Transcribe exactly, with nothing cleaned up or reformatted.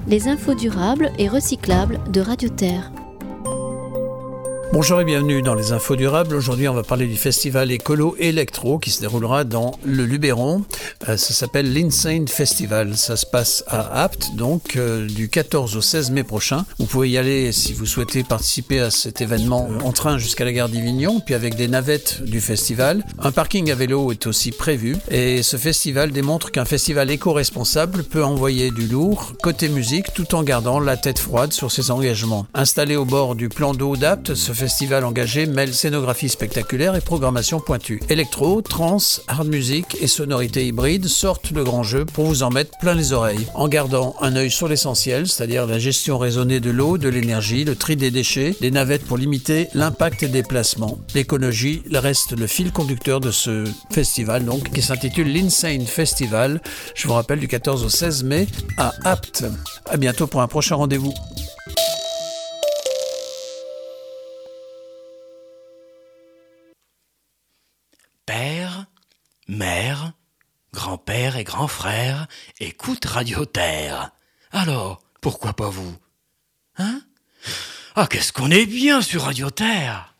les infos durables et recyclables de Radio Terre. Bonjour et bienvenue dans les infos durables. Aujourd'hui, on va parler du festival écolo électro qui se déroulera dans le Luberon. Euh, ça s'appelle l'Insane Festival. Ça se passe à Apt, donc euh, du quatorze au seize mai prochain. Vous pouvez y aller si vous souhaitez participer à cet événement en train jusqu'à la gare d'Ivignon, puis avec des navettes du festival. Un parking à vélo est aussi prévu. Et ce festival démontre qu'un festival éco-responsable peut envoyer du lourd côté musique tout en gardant la tête froide sur ses engagements. Installé au bord du plan d'eau d'Apt, ce festival engagé mêle scénographie spectaculaire et programmation pointue. Électro, trance, hard music et sonorités hybrides sortent le grand jeu pour vous en mettre plein les oreilles. En gardant un œil sur l'essentiel, c'est-à-dire la gestion raisonnée de l'eau, de l'énergie, le tri des déchets, des navettes pour limiter l'impact des déplacements. L'écologie reste le fil conducteur de ce festival, donc, qui s'intitule l'Insane Festival. Je vous rappelle, du quatorze au seize mai à Apt. À bientôt pour un prochain rendez-vous. Père, mère, grand-père et grand-frère écoutent Radio Terre. Alors, pourquoi pas vous? Hein? Ah, qu'est-ce qu'on est bien sur Radio Terre!